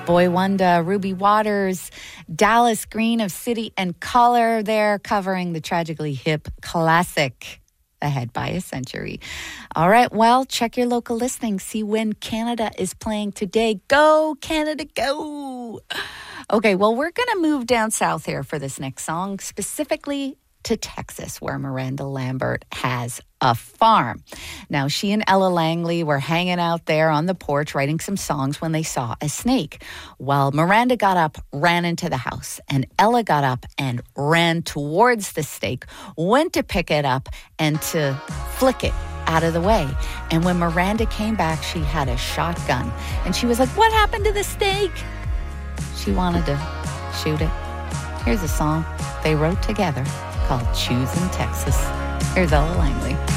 Boy Wonder, Ruby Waters, Dallas Green of City and Color there covering the tragically hip classic Ahead by a Century. All right, well, check your local listings. See when Canada is playing today. Go, Canada, go! Okay, well, we're going to move down south here for this next song, specifically to Texas, where Miranda Lambert has a farm. Now, she and Ella Langley were hanging out there on the porch writing some songs when they saw a snake. Well, Miranda got up, ran into the house, and Ella got up and ran towards the snake, went to pick it up and to flick it out of the way. And when Miranda came back, she had a shotgun. And she was like, "What happened to the snake?" She wanted to shoot it. Here's a song they wrote together called Choosing Texas. Here's Ella Langley.